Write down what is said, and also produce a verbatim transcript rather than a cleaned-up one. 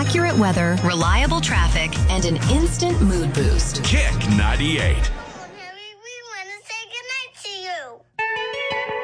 accurate weather, reliable traffic, and an instant mood boost. Kick ninety-eight.